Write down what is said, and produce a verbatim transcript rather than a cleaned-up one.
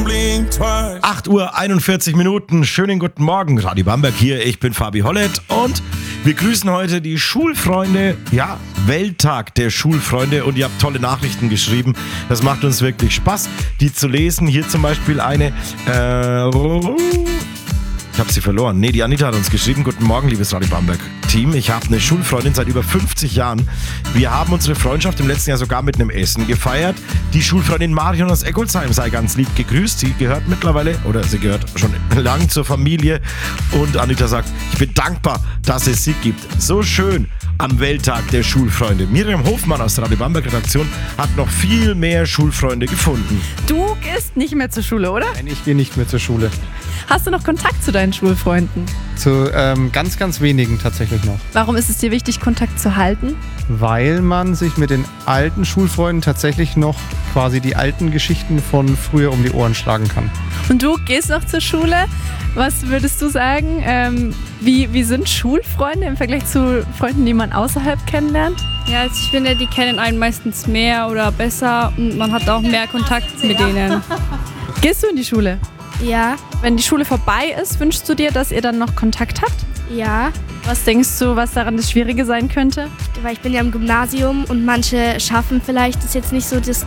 acht Uhr einundvierzig Minuten, schönen guten Morgen, Radio Bamberg hier, ich bin Fabi Hollett und wir grüßen heute die Schulfreunde, ja, Welttag der Schulfreunde und ihr habt tolle Nachrichten geschrieben, das macht uns wirklich Spaß, die zu lesen, hier zum Beispiel eine, äh, ich habe sie verloren. Nee, die Anita hat uns geschrieben. Guten Morgen, liebes Radio Bamberg-Team. Ich habe eine Schulfreundin seit über fünfzig Jahren. Wir haben unsere Freundschaft im letzten Jahr sogar mit einem Essen gefeiert. Die Schulfreundin Marion aus Eggolsheim sei ganz lieb gegrüßt. Sie gehört mittlerweile, oder sie gehört schon lang zur Familie. Und Anita sagt, ich bin dankbar, dass es sie gibt. So schön am Welttag der Schulfreunde. Miriam Hofmann aus der Radio Bamberg-Redaktion hat noch viel mehr Schulfreunde gefunden. Du gehst nicht mehr zur Schule, oder? Nein, ich gehe nicht mehr zur Schule. Hast du noch Kontakt zu deinen Schulfreunden? Zu ähm, ganz, ganz wenigen tatsächlich noch. Warum ist es dir wichtig, Kontakt zu halten? Weil man sich mit den alten Schulfreunden tatsächlich noch quasi die alten Geschichten von früher um die Ohren schlagen kann. Und du gehst noch zur Schule. Was würdest du sagen? Ähm, wie, wie sind Schulfreunde im Vergleich zu Freunden, die man außerhalb kennenlernt? Ja, also ich finde, die kennen einen meistens mehr oder besser und man hat auch mehr Kontakt mit denen. Gehst du in die Schule? Ja, Wenn die Schule vorbei ist, wünschst du dir, dass ihr dann noch Kontakt habt? ja, Was denkst du, was daran das Schwierige sein könnte? weil ich bin ja im Gymnasium und manche schaffen vielleicht das jetzt nicht so, das